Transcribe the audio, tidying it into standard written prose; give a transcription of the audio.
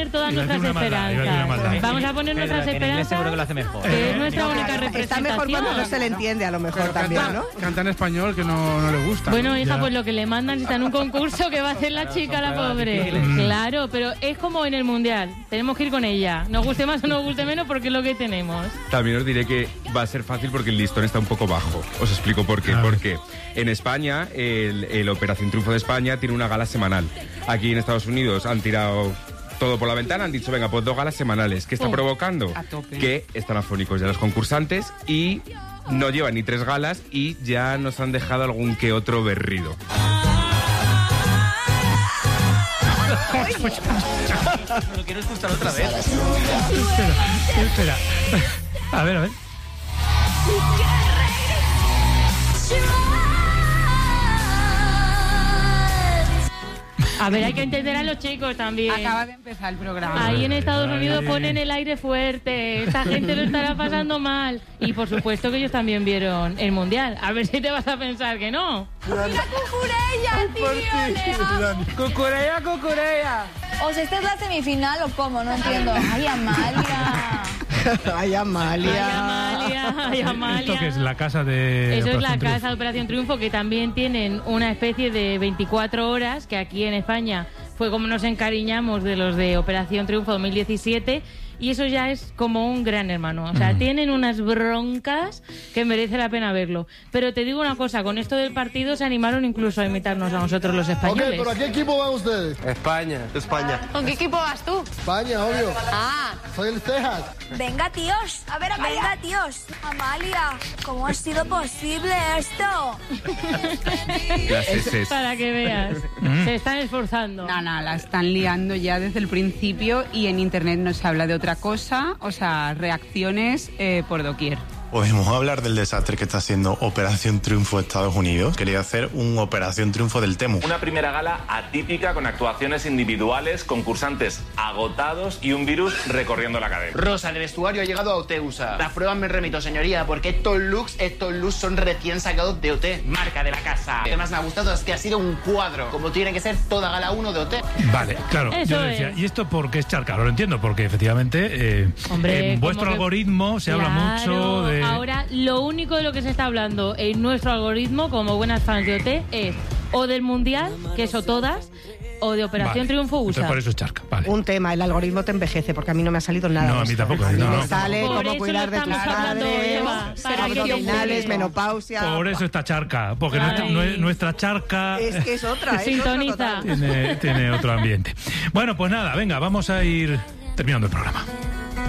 poner todas nuestras esperanzas. Vamos a poner nuestras esperanzas. Seguro que lo hace mejor. Que es nuestra única representación. Está mejor cuando no se le entiende, a lo mejor Pero también, ¿no? Canta en español, que no le gusta. Bueno, ¿no? hija, Ya. pues lo que le mandan está en un concurso que va a hacer la chica, la pobre. Claro, pero es como en el Mundial. Tenemos que ir con ella. Nos guste más o nos guste menos porque es lo que tenemos. También os diré que va a ser fácil porque el listón está un poco bajo. Os explico por qué. Porque en España, el Operación Triunfo de España tiene una gala semanal. Aquí en Estados Unidos han tirado todo por la ventana, han dicho, venga, pues 2 galas semanales. ¿Qué está provocando? A tope. Que están afónicos ya los concursantes y no llevan ni 3 galas y ya nos han dejado algún que otro berrido. Lo quiero escuchar otra vez. Espera. A ver. A ver, hay que entender a los chicos también. Acaba de empezar el programa. Ahí en Estados Unidos ponen el aire fuerte. Esta gente lo estará pasando mal. Y por supuesto que ellos también vieron el Mundial. A ver si te vas a pensar que no. ¡Mira Cucurella, tío! ¡Cucurella! O sea, ¿esta es la semifinal o cómo? No entiendo. ¡Ay, Amalia! Ay, Amalia. Ay, Amalia. ¿Esto qué es? La casa de... Eso es la Operación casa de Operación Triunfo, que también tienen una especie de 24 horas, que aquí en España fue como nos encariñamos de los de Operación Triunfo 2017, y eso ya es como un gran hermano. O sea, tienen unas broncas que merece la pena verlo. Pero te digo una cosa, con esto del partido se animaron incluso a imitarnos a nosotros los españoles. ¿Pero a qué equipo van ustedes? España. ¿Con qué equipo vas tú? España, obvio. Ah. Soy el Cejas. Venga, tíos. A ver, Amalia. Venga, tíos. Amalia, ¿cómo ha sido posible esto? Las heces. Para que veas. Se están esforzando. No, la están liando ya desde el principio y en internet no se habla de otra cosa, o sea, reacciones por doquier. ¿Podemos hablar del desastre que está haciendo Operación Triunfo de Estados Unidos? Quería hacer una Operación Triunfo del Temu. Una primera gala atípica con actuaciones individuales, concursantes agotados y un virus recorriendo la cadena. Rosa, de vestuario ha llegado a OT-USA. Las pruebas me remito, señoría, porque estos looks son recién sacados de OT, marca de la casa. Lo que más me ha gustado es que ha sido un cuadro, como tiene que ser toda gala 1 de OT. Vale, claro. Eso yo decía, es. ¿y esto por qué es charca? Ahora lo entiendo, porque efectivamente Hombre, en vuestro como que- algoritmo se habla mucho de... Ahora, lo único de lo que se está hablando en nuestro algoritmo, como buenas fans de OT, es o del Mundial, que eso todas, o de Operación Vale, Triunfo USA. entonces por eso es charca, vale. Un tema, el algoritmo te envejece, porque a mí no me ha salido nada. No, de a mí esto. tampoco, A mí no, me no. sale Por cómo eso cuidar lo de tus estamos hablando, Eva, padres, para que abdominales, te- menopausia. Por eso está charca, porque Ay. nuestra charca Es que es otra, es Sintoniza. otra total. tiene otro ambiente. Bueno, pues nada, venga, vamos a ir terminando el programa.